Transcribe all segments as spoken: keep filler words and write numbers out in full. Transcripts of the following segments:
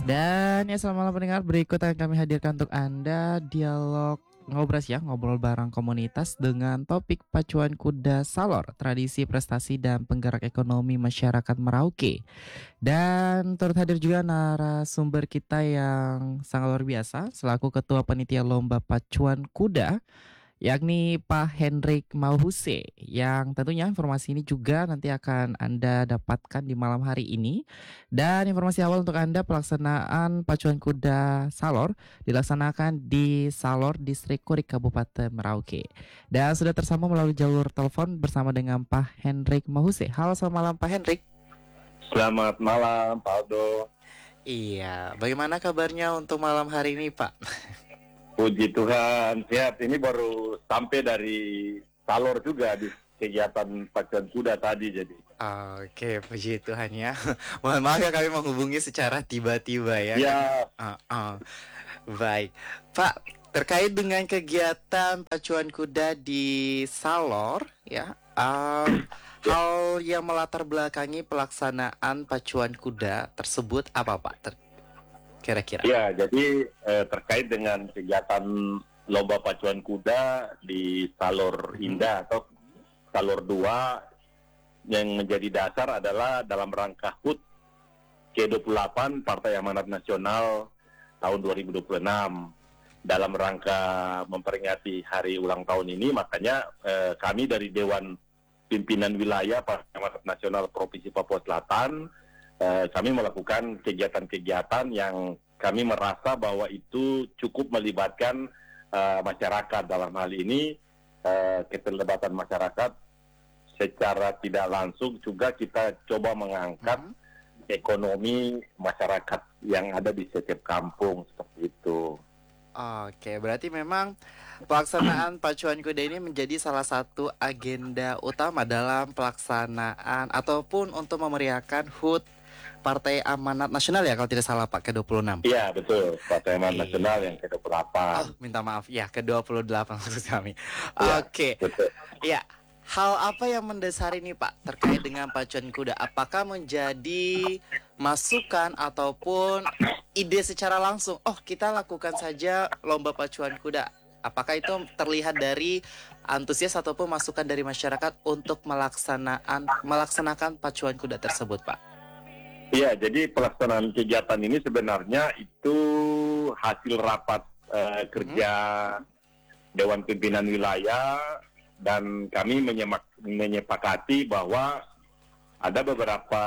Dan ya selamat malam pendengar, berikut akan kami hadirkan untuk Anda dialog ngobras ya, ngobrol bareng komunitas dengan topik pacuan kuda Salor, tradisi prestasi dan penggerak ekonomi masyarakat Merauke. Dan turut hadir juga narasumber kita yang sangat luar biasa selaku Ketua Panitia Lomba Pacuan Kuda, yakni Pak Hendrik Mauhuse, yang tentunya informasi ini juga nanti akan Anda dapatkan di malam hari ini. Dan informasi awal untuk Anda, pelaksanaan pacuan kuda Salor dilaksanakan di Salor, Distrik Kurik, Kabupaten Merauke. Dan sudah tersambung melalui jalur telepon bersama dengan Pak Hendrik Mauhuse. Halo, selamat malam Pak Hendrik. Selamat malam Pak Aldo. Iya, bagaimana kabarnya untuk malam hari ini Pak? Puji Tuhan, sehat. Ini baru sampai dari Salor juga di kegiatan pacuan kuda tadi jadi. Oke, puji Tuhan ya. Mohon maaf ya kami menghubungi secara tiba-tiba ya. Ya. Uh, uh. Baik, Pak. Terkait dengan kegiatan pacuan kuda di Salor, ya, um, hal yang melatar belakangi pelaksanaan pacuan kuda tersebut apa, Pak? Ter- kira-kira? Ya, jadi eh, terkait dengan kegiatan lomba pacuan kuda di Salor Indah atau Salor dua, yang menjadi dasar adalah dalam rangka H U T ke dua puluh delapan Partai Amanat Nasional tahun dua ribu dua puluh enam. Dalam rangka memperingati hari ulang tahun ini, makanya eh, kami dari Dewan Pimpinan Wilayah Partai Amanat Nasional Provinsi Papua Selatan, eh, kami melakukan kegiatan-kegiatan yang kami merasa bahwa itu cukup melibatkan eh, masyarakat. Dalam hal ini eh, keterlibatan masyarakat secara tidak langsung juga kita coba mengangkat hmm. ekonomi masyarakat yang ada di setiap kampung, seperti itu. Oke, berarti memang pelaksanaan pacuan kuda ini menjadi salah satu agenda utama dalam pelaksanaan ataupun untuk memeriahkan H U T Partai Amanat Nasional ya, kalau tidak salah Pak, ke dua puluh enam. Iya, betul, Partai Amanat Nasional yang ke dua puluh delapan. Oh, minta maaf, ya ke dua puluh delapan maksud kami. Ya, Oke, betul. Ya, hal apa yang mendasari nih Pak terkait dengan pacuan kuda? Apakah menjadi masukan ataupun ide secara langsung? Oh, kita lakukan saja lomba pacuan kuda. Apakah itu terlihat dari antusias ataupun masukan dari masyarakat untuk melaksanaan melaksanakan pacuan kuda tersebut, Pak? Iya, jadi pelaksanaan kegiatan ini sebenarnya itu hasil rapat uh, kerja hmm. Dewan Pimpinan Wilayah, dan kami menyemak, menyepakati bahwa ada beberapa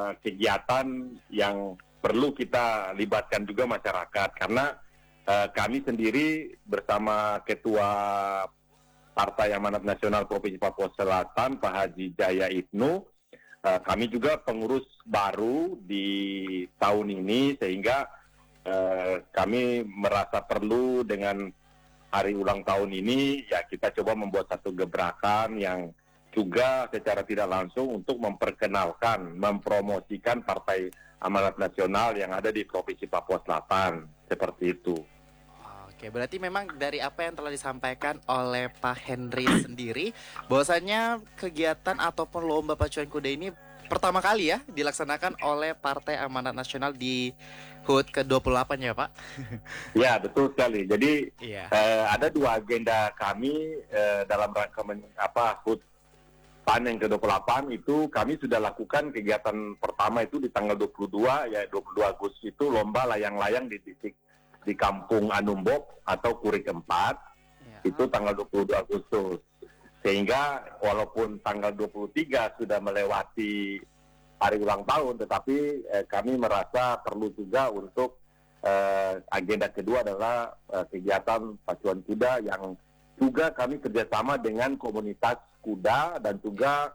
kegiatan yang perlu kita libatkan juga masyarakat, karena uh, kami sendiri bersama Ketua Partai Amanat Nasional Provinsi Papua Selatan, Pak Haji Jaya Ibnu, Uh, kami juga pengurus baru di tahun ini, sehingga uh, kami merasa perlu dengan hari ulang tahun ini, ya kita coba membuat satu gebrakan yang juga secara tidak langsung untuk memperkenalkan, mempromosikan Partai Amanat Nasional yang ada di Provinsi Papua Selatan, seperti itu. Oke, berarti memang dari apa yang telah disampaikan oleh Pak Henry sendiri, bahwasannya kegiatan ataupun lomba pacuan kuda ini pertama kali ya dilaksanakan oleh Partai Amanat Nasional di H U T ke dua puluh delapan ya Pak? Ya, betul sekali. Jadi iya. eh, ada dua agenda kami eh, dalam rangka men- apa H U T P A N yang ke dua puluh delapan itu. Kami sudah lakukan kegiatan pertama itu di tanggal dua puluh dua, ya dua puluh dua Agustus itu lomba layang-layang di titik di Kampung Anumbok atau Kurik keempat, ya. Itu tanggal dua puluh dua Agustus. Sehingga walaupun tanggal dua puluh tiga sudah melewati hari ulang tahun, tetapi eh, kami merasa perlu juga untuk eh, agenda kedua adalah eh, kegiatan pacuan kuda yang juga kami kerjasama dengan komunitas kuda dan juga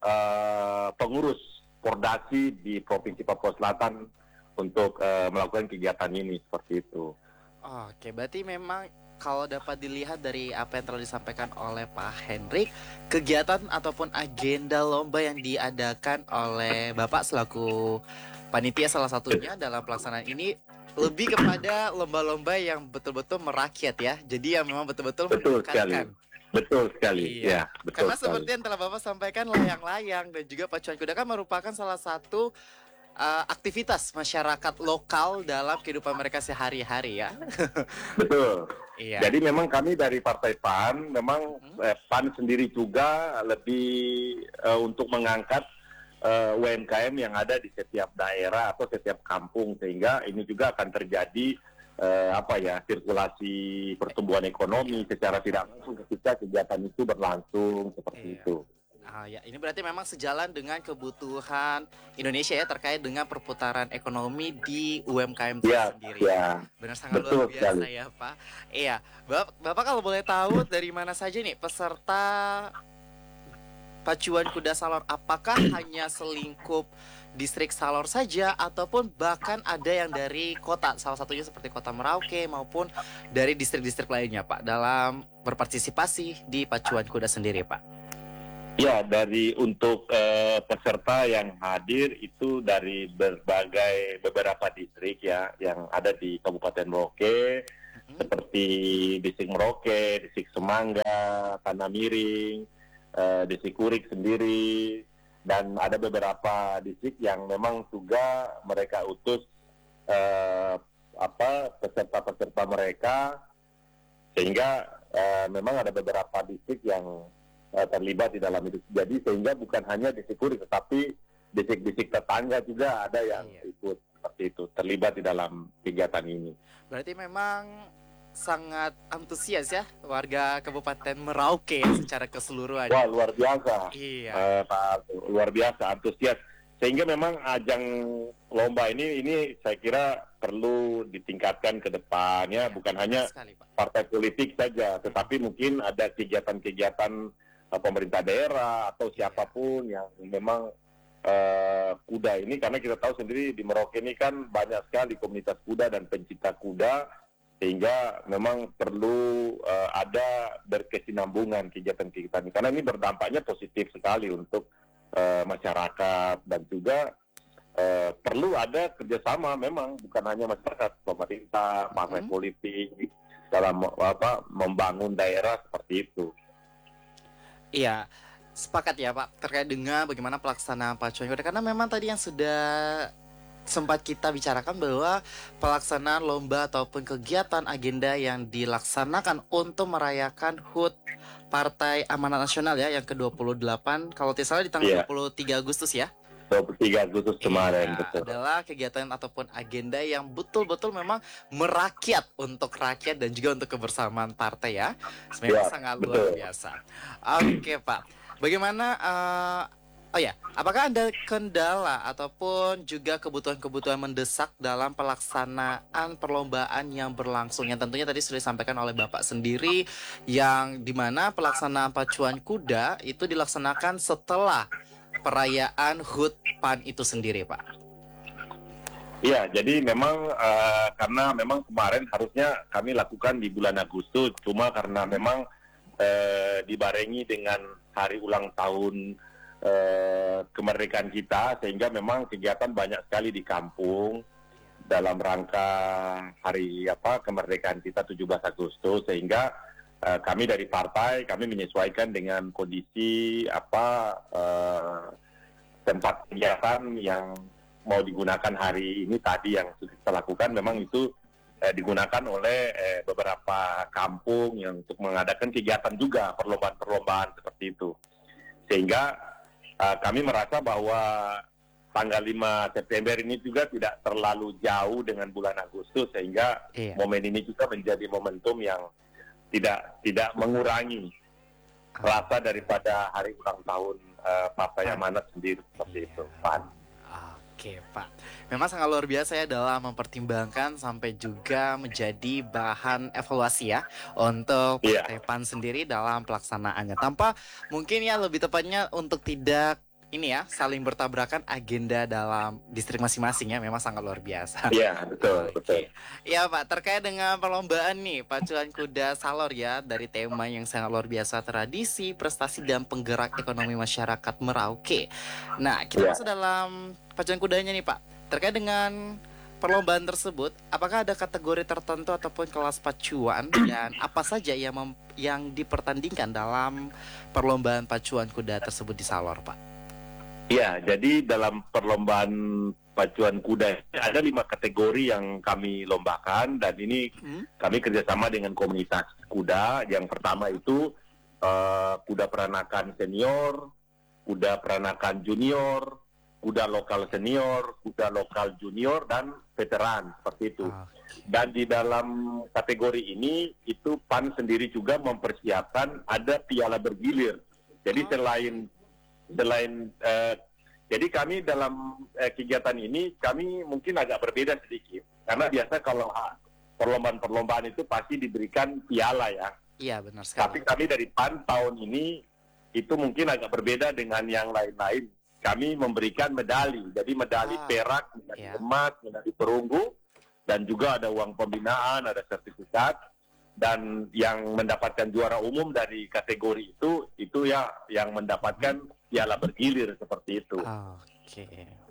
eh, pengurus Pordasi di Provinsi Papua Selatan untuk uh, melakukan kegiatan ini, seperti itu. Oke, berarti memang kalau dapat dilihat dari apa yang telah disampaikan oleh Pak Hendrik, kegiatan ataupun agenda lomba yang diadakan oleh Bapak selaku panitia salah satunya dalam pelaksanaan ini lebih kepada lomba-lomba yang betul-betul merakyat ya. Jadi yang memang betul-betul betul sekali. Betul sekali, iya. ya. Betul Karena sekali. Seperti yang telah Bapak sampaikan, layang-layang dan juga pacuan kuda kan merupakan salah satu uh, aktivitas masyarakat lokal dalam kehidupan mereka sehari-hari ya. Betul. Iya. Jadi memang kami dari Partai P A N, memang Mhm. eh, P A N sendiri juga lebih eh, untuk mengangkat eh, U M K M yang ada di setiap daerah atau setiap kampung, sehingga ini juga akan terjadi eh, apa ya sirkulasi pertumbuhan ekonomi secara tidak langsung ketika kegiatan itu berlangsung seperti Iya. itu. Ah, ya, ini berarti memang sejalan dengan kebutuhan Indonesia ya terkait dengan perputaran ekonomi di U M K M itu Ya, sendiri. ya, Benar, sangat luar betul biasa sekali. ya Pak. Iya, Bapak, Bapak kalau boleh tahu dari mana saja nih peserta pacuan kuda Salor? Apakah hanya selingkup distrik Salor saja ataupun bahkan ada yang dari kota, salah satunya seperti kota Merauke maupun dari distrik-distrik lainnya Pak dalam berpartisipasi di pacuan kuda sendiri Pak? Ya, dari untuk eh, peserta yang hadir itu dari berbagai beberapa distrik ya yang ada di Kabupaten Merauke, Mhm. seperti distrik Merauke, distrik Semangga, Tanah Miring, eh, distrik Kurik sendiri, dan ada beberapa distrik yang memang juga mereka utus eh, apa peserta-peserta mereka, sehingga eh, memang ada beberapa distrik yang eh, terlibat di dalam itu. Jadi sehingga bukan hanya distrik Kurik, tetapi distrik-distrik tetangga juga ada yang Iya. ikut seperti itu, terlibat di dalam kegiatan ini. Berarti memang sangat antusias ya warga Kabupaten Merauke ya secara keseluruhan Wah, ya. luar biasa, Iya. eh, Pak, luar biasa antusias. Sehingga memang ajang lomba ini ini saya kira perlu ditingkatkan ke depannya, Iya, bukan benar hanya sekali Pak. partai politik saja, tetapi mungkin ada kegiatan-kegiatan eh, pemerintah daerah atau Iya. siapapun yang memang eh, kuda ini, karena kita tahu sendiri di Merauke ini kan banyak sekali komunitas kuda dan pencinta kuda, sehingga memang perlu eh, ada berkesinambungan kegiatan-kegiatan ini, karena ini berdampaknya positif sekali untuk eh, masyarakat, dan juga eh, perlu ada kerjasama, memang bukan hanya masyarakat, pemerintah, partai Mhm. politik dalam apa membangun daerah seperti itu. Iya, sepakat ya Pak terkait dengan bagaimana pelaksanaan pacuan kuda karena memang tadi yang sudah sempat kita bicarakan bahwa pelaksanaan lomba ataupun kegiatan agenda yang dilaksanakan untuk merayakan H U T Partai Amanat Nasional ya yang ke dua puluh delapan kalau tidak salah di tanggal Iya, dua puluh tiga Agustus ya. dua puluh tiga Agustus kemarin, Iya, betul. adalah kegiatan ataupun agenda yang betul-betul memang merakyat untuk rakyat dan juga untuk kebersamaan partai ya. Memang Ya, sangat luar betul. biasa. Oke Pak, bagaimana? eh, oh ya, apakah ada kendala ataupun juga kebutuhan-kebutuhan mendesak dalam pelaksanaan perlombaan yang berlangsung? Yang tentunya tadi sudah disampaikan oleh Bapak sendiri, yang dimana pelaksanaan pacuan kuda itu dilaksanakan setelah perayaan H U T P A N itu sendiri, Pak. Iya, jadi memang eh, karena memang kemarin harusnya kami lakukan di bulan Agustus, cuma karena memang eh, dibarengi dengan hari ulang tahun eh, kemerdekaan kita, sehingga memang kegiatan banyak sekali di kampung dalam rangka hari apa kemerdekaan kita tujuh belas Agustus, sehingga eh, kami dari partai kami menyesuaikan dengan kondisi apa eh, tempat kegiatan yang mau digunakan hari ini tadi yang sudah kita lakukan, memang itu eh, digunakan oleh eh, beberapa kampung yang untuk mengadakan kegiatan juga, perlombaan-perlombaan seperti itu. Sehingga eh, kami merasa bahwa tanggal lima September ini juga tidak terlalu jauh dengan bulan Agustus, sehingga Iya. momen ini juga menjadi momentum yang tidak tidak mengurangi rasa daripada hari ulang tahun uh, Partai Amanat sendiri seperti itu, Pak. Oke Pak, memang sangat luar biasa ya dalam mempertimbangkan sampai juga menjadi bahan evaluasi ya untuk Iya. Partai P A N sendiri dalam pelaksanaannya. Tanpa mungkin ya lebih tepatnya untuk tidak ini ya saling bertabrakan agenda dalam distrik masing-masing ya, memang sangat luar biasa. Iya, betul, Oke. betul. Iya Pak, terkait dengan perlombaan nih pacuan kuda Salor ya, dari tema yang sangat luar biasa, tradisi, prestasi dan penggerak ekonomi masyarakat Merauke. Nah, kita Iya. masuk dalam pacuan kudanya nih Pak. Terkait dengan perlombaan tersebut, apakah ada kategori tertentu ataupun kelas pacuan dan apa saja yang mem- yang dipertandingkan dalam perlombaan pacuan kuda tersebut di Salor Pak? Iya, jadi dalam perlombaan pacuan kuda. Ada lima kategori yang kami lombakan dan ini hmm? kami kerjasama dengan komunitas kuda. Yang pertama itu uh, kuda peranakan senior, kuda peranakan junior, kuda lokal senior, kuda lokal junior, dan veteran, seperti itu. Ah, Dan di dalam kategori ini, itu P A N sendiri juga mempersiapkan ada piala bergilir. Jadi Oh. selain, selain eh, jadi kami dalam eh, kegiatan ini, kami mungkin agak berbeda sedikit. Karena biasa kalau ah, perlombaan-perlombaan itu pasti diberikan piala ya. Iya, benar Tapi sekali. kami dari P A N tahun ini, itu mungkin agak berbeda dengan yang lain-lain. Kami memberikan medali, jadi medali Ah, perak, medali ya. emas, medali perunggu, dan juga ada uang pembinaan, ada sertifikat, dan yang mendapatkan juara umum dari kategori itu, itu ya yang mendapatkan piala bergilir seperti itu. Oke.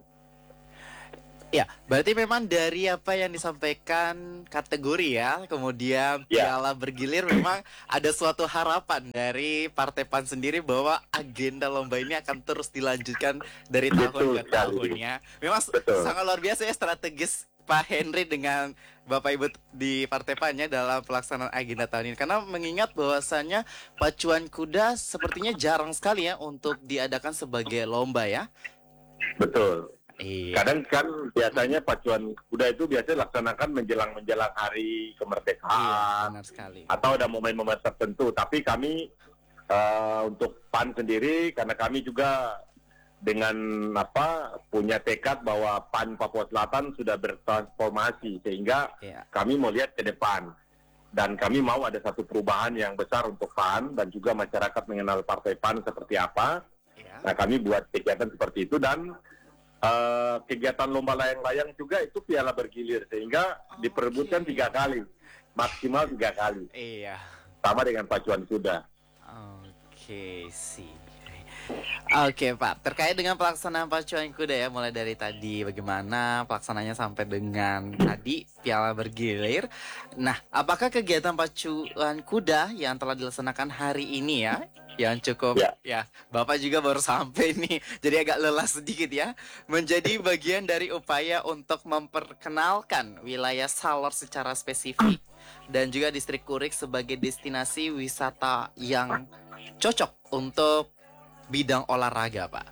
Ya, berarti memang dari apa yang disampaikan kategori ya, kemudian Ya. piala bergilir memang ada suatu harapan dari Partai P A N sendiri bahwa agenda lomba ini akan terus dilanjutkan dari tahun Betul ke sekali. tahun ya. Memang s- Betul. sangat luar biasa ya strategis Pak Henry dengan Bapak Ibu di Partai P A N ya dalam pelaksanaan agenda tahun ini. Karena mengingat bahwasannya pacuan kuda sepertinya jarang sekali ya untuk diadakan sebagai lomba ya. Betul. Iya. Kadang kan biasanya pacuan kuda itu biasanya laksanakan menjelang-menjelang hari Iya, kemerdekaan, benar sekali. atau ada momen-momen tertentu. Tapi kami eh, untuk P A N sendiri, karena kami juga dengan apa punya tekad bahwa P A N Papua Selatan sudah bertransformasi, sehingga Iya. kami mau lihat ke depan. Dan kami mau ada satu perubahan yang besar untuk P A N, dan juga masyarakat mengenal Partai P A N seperti apa. Iya. Nah, kami buat kegiatan seperti itu, dan eh, kegiatan lomba layang-layang juga itu piala bergilir, sehingga Oke. diperebutkan tiga kali, maksimal tiga kali, Iya. sama dengan pacuan kuda. Oke, sih. Oke, Pak. Terkait dengan pelaksanaan pacuan kuda ya, mulai dari tadi bagaimana pelaksananya sampai dengan tadi piala bergilir. Nah, apakah kegiatan pacuan kuda yang telah dilaksanakan hari ini ya, yang cukup Ya. ya, Bapak juga baru sampai nih, jadi agak lelah sedikit ya, menjadi bagian dari upaya untuk memperkenalkan wilayah Salor secara spesifik dan juga distrik Kurik sebagai destinasi wisata yang cocok untuk bidang olahraga, Pak.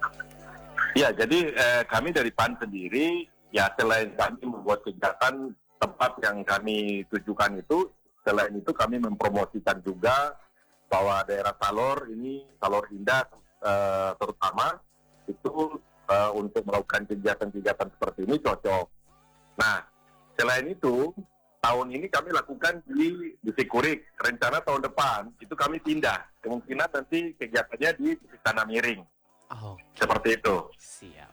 Ya, jadi eh, kami dari P A N sendiri, ya selain kami membuat kegiatan tempat yang kami tujukan itu, selain itu kami mempromosikan juga bahwa daerah Salor ini, Salor Indah eh, terutama, itu eh, untuk melakukan kegiatan-kegiatan seperti ini cocok. Nah, selain itu, tahun ini kami lakukan di Distrik Kurik. Rencana tahun depan itu kami pindah. Kemungkinan nanti kegiatannya di Distrik Tanah Miring. Oh, Seperti itu. siap.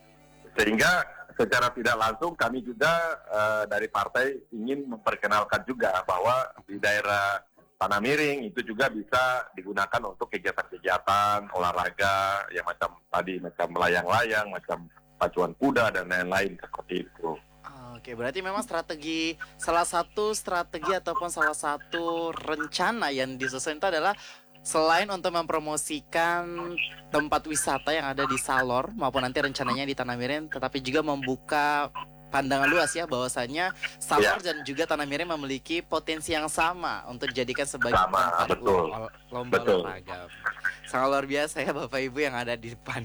Sehingga secara tidak langsung kami juga eh, dari partai ingin memperkenalkan juga bahwa di daerah Tanah Miring itu juga bisa digunakan untuk kegiatan-kegiatan olahraga yang macam tadi, macam layang-layang, macam pacuan kuda dan lain-lain seperti itu. Oke, berarti memang strategi salah satu strategi ataupun salah satu rencana yang disusun itu adalah selain untuk mempromosikan tempat wisata yang ada di Salor maupun nanti rencananya di Tanah Miring, tetapi juga membuka pandangan luas ya bahwasanya Salor dan juga Tanah Miring memiliki potensi yang sama untuk dijadikan sebagai Sama, tempat betul. lo- lomba Betul. olahraga. Sangat luar biasa ya Bapak Ibu yang ada di depan.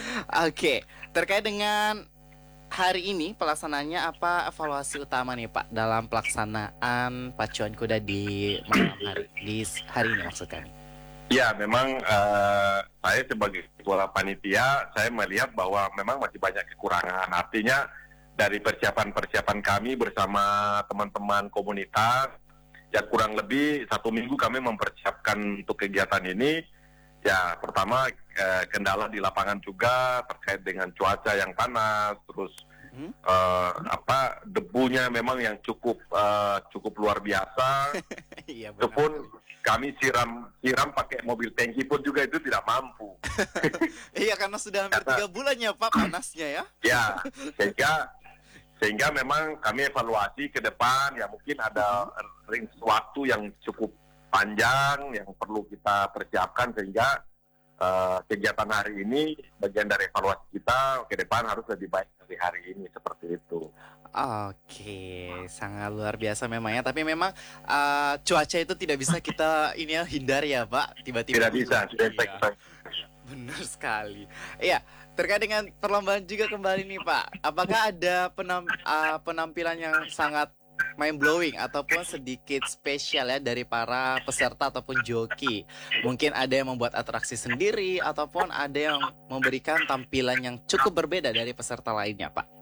Oke, terkait dengan hari ini pelaksanaannya apa evaluasi utama nih Pak dalam pelaksanaan pacuan kuda di malam hari di s- hari ini maksud kami? Ya, memang eh, saya sebagai ketua panitia, saya melihat bahwa memang masih banyak kekurangan. Artinya dari persiapan-persiapan kami bersama teman-teman komunitas, ya kurang lebih satu minggu kami mempersiapkan untuk kegiatan ini. Ya, pertama eh, kendala di lapangan juga terkait dengan cuaca yang panas, terus Hmm? eh, apa debunya memang yang cukup eh, cukup luar biasa. Iya Itu benar. pun sekali. kami siram siram pakai mobil tangki pun juga itu tidak mampu. Iya karena sudah hampir Karena- tiga bulan ya Pak panasnya ya. Ya, sehingga sehingga memang kami evaluasi ke depan, ya mungkin ada range waktu yang cukup panjang yang perlu kita persiapkan sehingga uh, kegiatan hari ini bagian dari evaluasi kita ke depan harus lebih baik dari hari ini, seperti itu. Oke, sangat luar biasa memang ya. Tapi memang uh, cuaca itu tidak bisa kita ini ya hindari ya Pak. Tiba-tiba Tidak bisa, hujan. tidak bisa Iya, kita. benar sekali. Iya, terkait dengan perlombaan juga kembali nih Pak. Apakah ada penam, uh, penampilan yang sangat mind blowing ataupun sedikit spesial ya dari para peserta ataupun joki? Mungkin ada yang membuat atraksi sendiri ataupun ada yang memberikan tampilan yang cukup berbeda dari peserta lainnya Pak.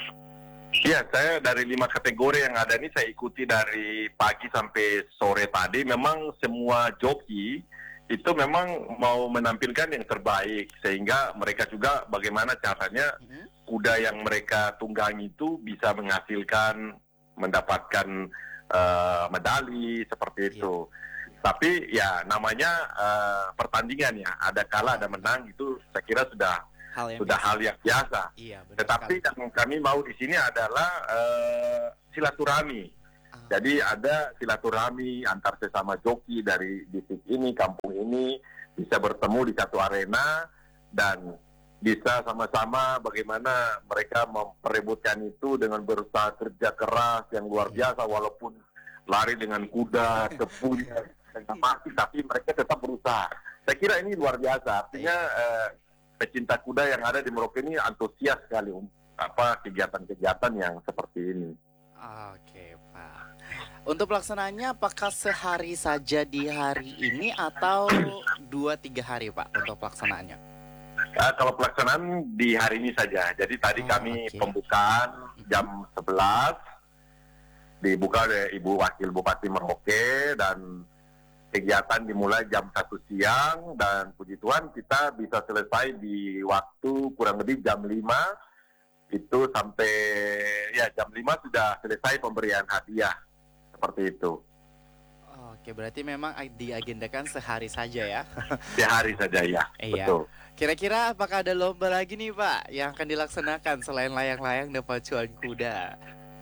Ya, saya dari lima kategori yang ada ini saya ikuti dari pagi sampai sore tadi. Memang semua joki itu memang mau menampilkan yang terbaik, sehingga mereka juga bagaimana caranya kuda yang mereka tunggangi itu bisa menghasilkan, mendapatkan uh, medali seperti itu. Tapi ya namanya uh, pertandingan ya, ada kalah ada menang, itu saya kira sudah Hal yang sudah biasa. hal yang biasa. Iya, benar Tetapi sekali. yang kami mau di sini adalah uh, silaturahmi. Ah, Jadi ada silaturahmi antar sesama joki dari distrik ini, kampung ini, bisa bertemu di satu arena dan bisa sama-sama bagaimana mereka memperebutkan itu dengan berusaha kerja keras yang luar biasa, walaupun lari dengan kuda, tepunya, dengan mati, tapi mereka tetap berusaha. Saya kira ini luar biasa. Artinya eh, pecinta kuda yang ada di Merauke ini antusias sekali untuk apa kegiatan-kegiatan yang seperti ini. Oke Pak. Untuk pelaksanaannya apakah sehari saja di hari ini atau dua tiga hari Pak untuk pelaksanaannya? Uh, kalau pelaksanaan di hari ini saja. Jadi tadi Oh, kami oke. pembukaan jam sebelas, dibuka oleh Ibu Wakil Bupati Merauke, dan kegiatan dimulai jam satu siang, dan puji Tuhan kita bisa selesai di waktu kurang lebih jam lima, itu sampai ya jam lima sudah selesai pemberian hadiah, seperti itu. Oke, berarti memang diagendakan sehari saja ya. Sehari saja ya, Iya. betul. Kira-kira apakah ada lomba lagi nih Pak yang akan dilaksanakan selain layang-layang dan pacuan kuda?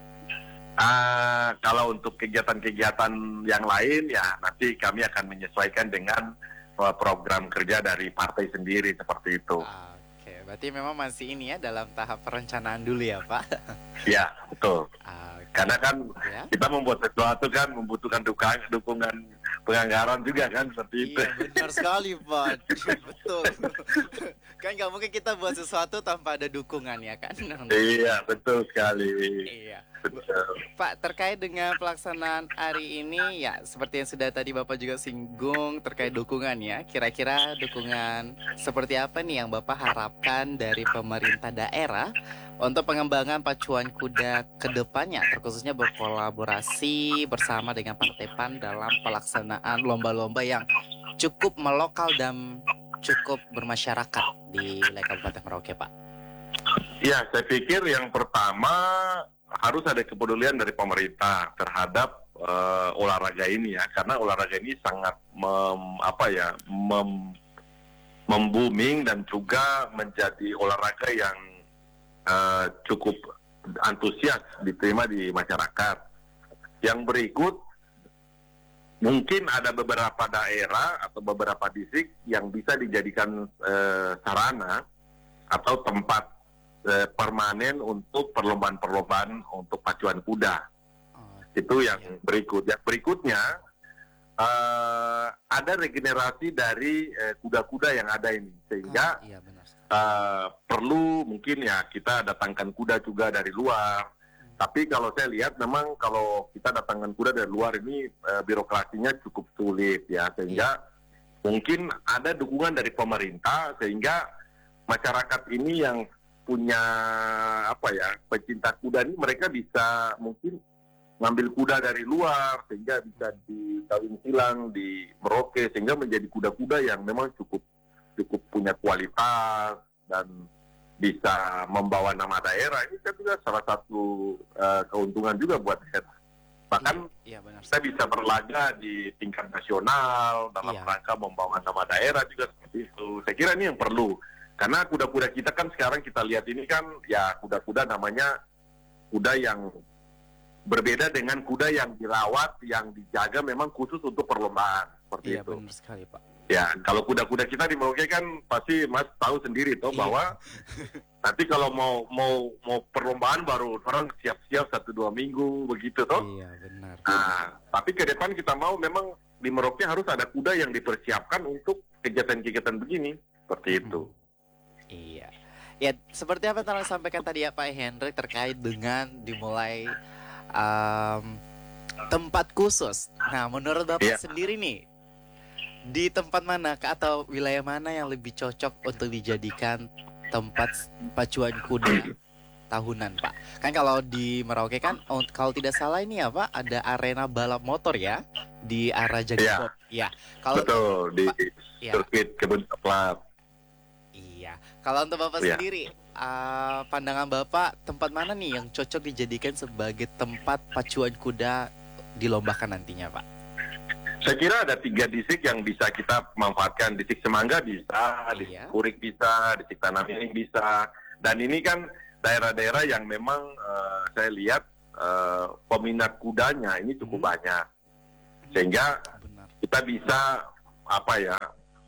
Ah, kalau untuk kegiatan-kegiatan yang lain ya nanti kami akan menyesuaikan dengan uh, program kerja dari partai sendiri, seperti itu. Oke, berarti memang masih ini ya dalam tahap perencanaan dulu ya Pak. Ya, betul. Oke, Karena kan ya. kita membuat sesuatu kan membutuhkan dukungan, dukungan penganggaran juga kan, seperti itu. Iya benar sekali Pak. Betul. Kan nggak mungkin kita buat sesuatu tanpa ada dukungan ya kan. Iya, betul sekali. Iya. Betul. Pak, terkait dengan pelaksanaan hari ini ya seperti yang sudah tadi Bapak juga singgung terkait dukungan ya. Kira-kira dukungan seperti apa nih yang Bapak harapkan dari pemerintah daerah untuk pengembangan pacuan kuda ke depannya, terkhususnya berkolaborasi bersama dengan Partai P A N dalam pelaksanaan lomba-lomba yang cukup melokal dan cukup bermasyarakat di wilayah Kabupaten Merauke, Pak. Ya, saya pikir yang pertama harus ada kepedulian dari pemerintah terhadap uh, olahraga ini ya, karena olahraga ini sangat mem, apa ya, mem, membooming dan juga menjadi olahraga yang uh, cukup antusias diterima di masyarakat. Yang berikut, mungkin ada beberapa daerah atau beberapa distrik yang bisa dijadikan uh, sarana atau tempat permanen untuk perlombaan-perlombaan untuk pacuan kuda. Oh, Itu yang iya. berikut. Yang berikutnya uh, ada regenerasi dari uh, kuda-kuda yang ada ini, sehingga Ah, iya benar. uh, perlu mungkin ya kita datangkan kuda juga dari luar. Tapi kalau saya lihat memang kalau kita datangkan kuda dari luar ini uh, birokrasinya cukup sulit ya, sehingga mungkin ada dukungan dari pemerintah sehingga masyarakat ini yang punya apa ya pecinta kuda ini mereka bisa mungkin ngambil kuda dari luar sehingga bisa dikawin silang di Merauke sehingga menjadi kuda-kuda yang memang cukup cukup punya kualitas dan bisa membawa nama daerah. Ini kan juga salah satu uh, keuntungan juga buat daerah. Bahkan Iya, iya benar. kita bisa berlaga di tingkat nasional dalam Iya. rangka membawa nama daerah juga seperti itu. Saya kira ini yang perlu. Karena kuda-kuda kita kan sekarang kita lihat ini kan ya kuda-kuda namanya kuda yang berbeda dengan kuda yang dirawat, yang dijaga memang khusus untuk perlombaan seperti Iya itu. benar sekali Pak. Ya, kalau kuda-kuda kita di Merauke kan pasti Mas tahu sendiri toh Iya. bahwa nanti kalau mau mau mau perlombaan baru orang siap-siap satu dua minggu begitu toh. Iya, benar. Nah, tapi ke depan kita mau memang di Merauke harus ada kuda yang dipersiapkan untuk kegiatan-kegiatan begini seperti itu. Iya. Ya, seperti apa yang telah disampaikan tadi ya Pak Hendrik terkait dengan dimulai em, tempat khusus. Nah, menurut Bapak Iya. sendiri nih, di tempat mana Kak, atau wilayah mana yang lebih cocok untuk dijadikan tempat pacuan kuda tahunan, Pak? Kan kalau di Merauke kan, oh, kalau tidak salah ini ya Pak, ada arena balap motor ya di arah Jagabop. Ya. Kalau Betul di ya. sirkuit Kebun Coklat. Iya. Kalau untuk Bapak Iya. sendiri, uh, pandangan Bapak tempat mana nih yang cocok dijadikan sebagai tempat pacuan kuda dilombakan nantinya, Pak? Saya kira ada tiga distrik yang bisa kita manfaatkan. Distrik Semangga bisa, distrik Iya. Kurik bisa, distrik Tanah Miring bisa. Dan ini kan daerah-daerah yang memang uh, saya lihat uh, peminat kudanya ini cukup Hmm. banyak. Sehingga Benar. kita bisa apa ya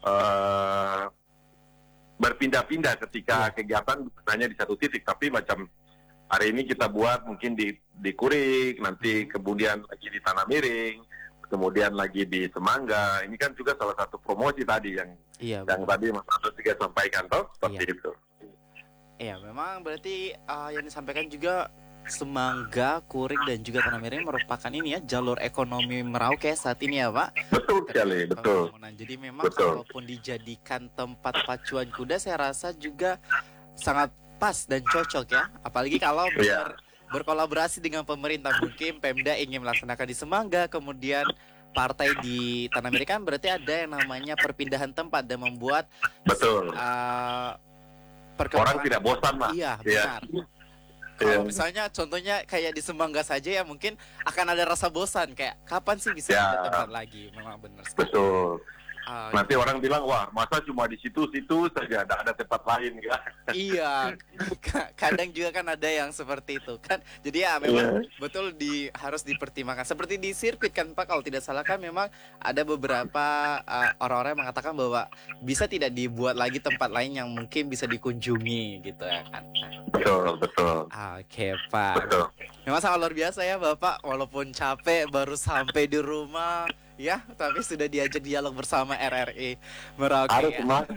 uh, berpindah-pindah ketika Iya. kegiatan bukannya di satu titik, tapi macam hari ini kita buat mungkin di di Kurik, nanti kemudian lagi di Tanah Miring, kemudian lagi di Semangga. Ini kan juga salah satu promosi tadi yang Iya, yang benar. tadi Mas Anto juga sampaikan toh seperti Iya. itu. Iya, memang berarti uh, yang disampaikan juga Semangga, Kurik dan juga Tanah Miring merupakan ini ya jalur ekonomi Merauke saat ini ya, Pak. Betul sekali, betul. Pembangunan. Jadi memang Betul. kalaupun dijadikan tempat pacuan kuda, saya rasa juga sangat pas dan cocok ya. Apalagi kalau ber- Iya. berkolaborasi dengan pemerintah, mungkin Pemda ingin melaksanakan di Semangga, kemudian partai di Tanah Miring, kan berarti ada yang namanya perpindahan tempat dan membuat Betul. uh, Orang perkembangan. tidak bosan lah. Iya, Iya. benar. Kalau Iya. misalnya contohnya kayak di Semangga saja ya mungkin akan ada rasa bosan, kayak kapan sih bisa Ya. ada tempat lagi. Memang benar sekali. Betul. Ah, Nanti orang bilang, wah masa cuma di situ-situ saja, ada ada tempat lain kan? iya, Ka- kadang juga kan ada yang seperti itu kan. Jadi ya memang Iya. betul di harus dipertimbangkan. Seperti di sirkuit kan Pak, kalau tidak salah kan memang ada beberapa uh, orang-orang yang mengatakan bahwa bisa tidak dibuat lagi tempat lain yang mungkin bisa dikunjungi gitu ya kan. Betul, betul. Oke Pak, Betul. memang sangat luar biasa ya Bapak. Walaupun capek baru sampai di rumah ya, tapi sudah diajak dialog bersama R R I Merauke. Harus Ya. semangat.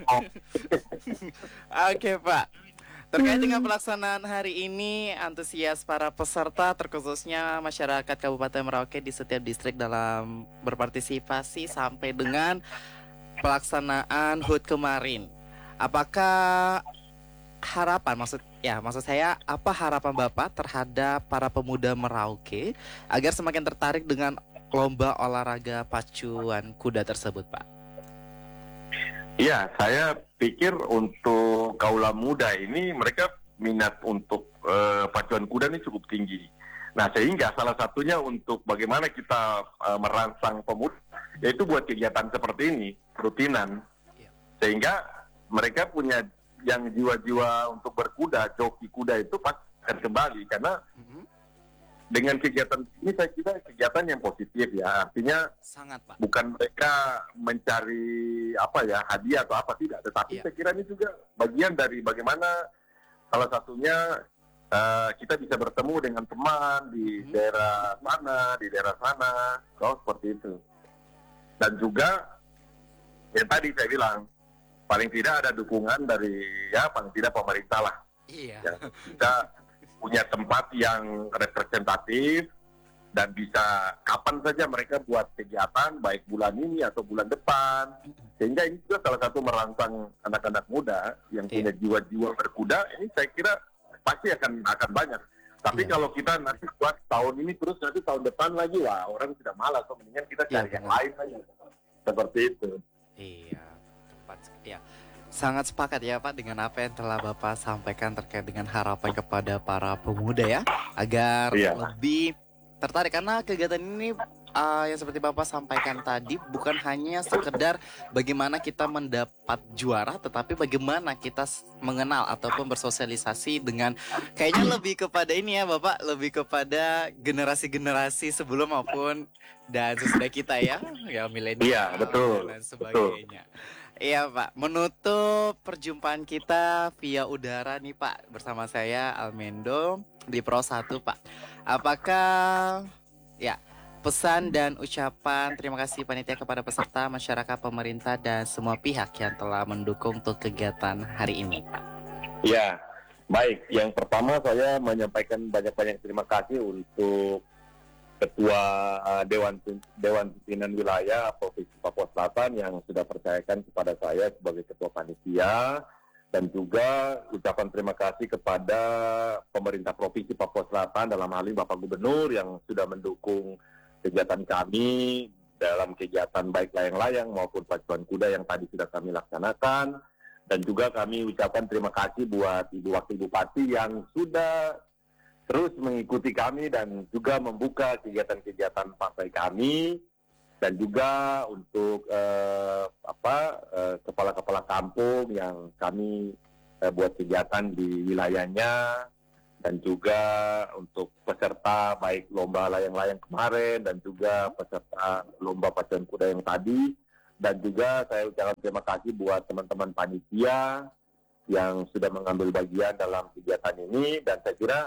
Oke Pak, terkait dengan pelaksanaan hari ini, antusias para peserta terkhususnya masyarakat Kabupaten Merauke di setiap distrik dalam berpartisipasi sampai dengan pelaksanaan H U T kemarin. Apakah harapan maksud ya maksud saya apa harapan Bapak terhadap para pemuda Merauke agar semakin tertarik dengan lomba olahraga pacuan kuda tersebut, Pak? Iya, saya pikir untuk kaula muda ini mereka minat untuk eh, pacuan kuda ini cukup tinggi. Nah, sehingga salah satunya untuk bagaimana kita eh, merangsang pemuda, yaitu buat kegiatan seperti ini, rutinan. Iya. Sehingga mereka punya yang jiwa-jiwa untuk berkuda, joki kuda itu pasti akan kembali. Karena Mhm. dengan kegiatan ini saya kira kegiatan yang positif ya. Artinya Sangat, Pak. bukan mereka mencari apa ya hadiah atau apa, tidak, tetapi Iya. saya kira ini juga bagian dari bagaimana salah satunya eh, kita bisa bertemu dengan teman di Mhm. daerah mana, di daerah sana, oh seperti itu. Dan juga yang tadi saya bilang paling tidak ada dukungan dari ya paling tidak pemerintah lah, Iya. ya, kita punya tempat yang representatif dan bisa kapan saja mereka buat kegiatan baik bulan ini atau bulan depan, sehingga ini juga salah satu merangsang anak-anak muda yang Iya. punya jiwa-jiwa berkuda. Ini saya kira pasti akan akan banyak. Tapi Iya. kalau kita nanti buat tahun ini terus nanti tahun depan lagi, wah orang sudah malas, so, mendingan kita Iya, cari yang benar. lain aja seperti itu. Iya, tepat. Ya, sangat sepakat ya Pak dengan apa yang telah Bapak sampaikan terkait dengan harapan kepada para pemuda ya, agar Iya. lebih tertarik karena kegiatan ini uh, yang seperti Bapak sampaikan tadi bukan hanya sekedar bagaimana kita mendapat juara, tetapi bagaimana kita s- mengenal ataupun bersosialisasi dengan kayaknya lebih kepada ini ya Bapak, lebih kepada generasi-generasi sebelum maupun dan sesudah kita ya, ya Iya, milenial dan betul, lain betul. sebagainya. Iya Pak, menutup perjumpaan kita via udara nih Pak bersama saya Almendo di Pro satu Pak. Apakah ya pesan dan ucapan terima kasih panitia kepada peserta, masyarakat, pemerintah dan semua pihak yang telah mendukung untuk kegiatan hari ini Pak. Ya, baik. Yang pertama saya menyampaikan banyak-banyak terima kasih untuk Ketua uh, Dewan Pim- Dewan Pimpinan Wilayah Provinsi Papua Selatan yang sudah percayakan kepada saya sebagai Ketua Panitia, dan juga ucapan terima kasih kepada pemerintah Provinsi Papua Selatan, dalam hal ini Bapak Gubernur yang sudah mendukung kegiatan kami dalam kegiatan baik layang-layang maupun pacuan kuda yang tadi sudah kami laksanakan. Dan juga kami ucapkan terima kasih buat Ibu Wakil Bupati yang sudah terus mengikuti kami dan juga membuka kegiatan-kegiatan partai kami, dan juga untuk eh, apa eh, kepala-kepala kampung yang kami eh, buat kegiatan di wilayahnya, dan juga untuk peserta baik lomba layang-layang kemarin dan juga peserta lomba pacuan kuda yang tadi. Dan juga saya ucapkan terima kasih buat teman-teman panitia yang sudah mengambil bagian dalam kegiatan ini, dan saya kira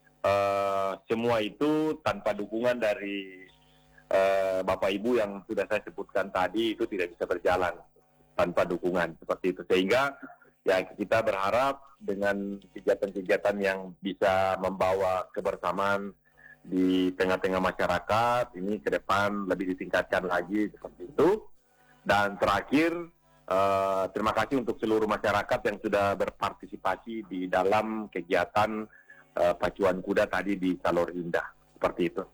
Uh, semua itu tanpa dukungan dari uh, Bapak Ibu yang sudah saya sebutkan tadi, itu tidak bisa berjalan tanpa dukungan seperti itu. Sehingga ya kita berharap dengan kegiatan-kegiatan yang bisa membawa kebersamaan di tengah-tengah masyarakat ini ke depan lebih ditingkatkan lagi seperti itu. Dan terakhir, uh, terima kasih untuk seluruh masyarakat yang sudah berpartisipasi di dalam kegiatan Uh, pacuan kuda tadi di Salor Indah, seperti itu.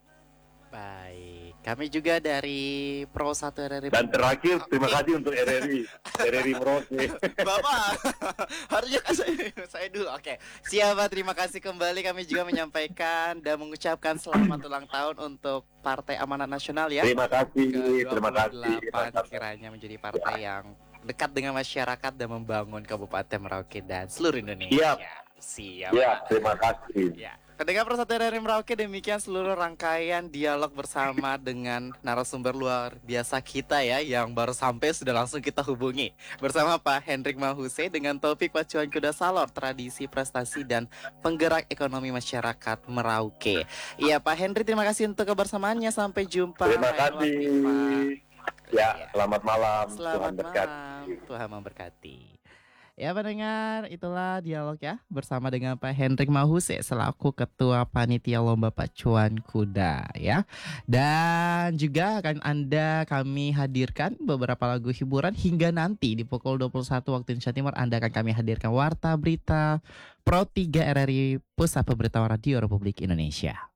Baik, kami juga dari Pro satu R R I. Dan terakhir, terima Oke. kasih untuk R R I, R R I Merauke. Bapak, harusnya kan saya, saya dulu. Oke, siapa? Terima kasih kembali. Kami juga menyampaikan dan mengucapkan selamat ulang tahun untuk Partai Amanat Nasional ya. Terima kasih, ke terima kasih. dua puluh delapan kiranya menjadi partai yang dekat dengan masyarakat dan membangun Kabupaten Merauke dan seluruh Indonesia. Siap. Siap. Ya, Pak. terima kasih. Ya. Pendengar Pro satu R R I Merauke, demikian seluruh rangkaian dialog bersama dengan narasumber luar biasa kita ya, yang baru sampai sudah langsung kita hubungi bersama Pak Hendrik Mahuse dengan topik pacuan kuda Salor, tradisi, prestasi dan penggerak ekonomi masyarakat Merauke. Iya Pak Hendrik, terima kasih untuk kebersamaannya. Sampai jumpa. Terima lain waktu, kasih. Pak. Ya, Iya. selamat malam. Selamat Tuhan berkati. malam. Tuhan memberkati. Ya pendengar, itulah dialog ya bersama dengan Pak Hendrik Mahuse selaku Ketua Panitia Lomba Pacuan Kuda ya. Dan juga akan Anda kami hadirkan beberapa lagu hiburan hingga nanti di pukul dua puluh satu waktu Indonesia Timur. Anda akan kami hadirkan Warta Berita Pro tiga R R I Pusat Pemberitahuan Radio Republik Indonesia.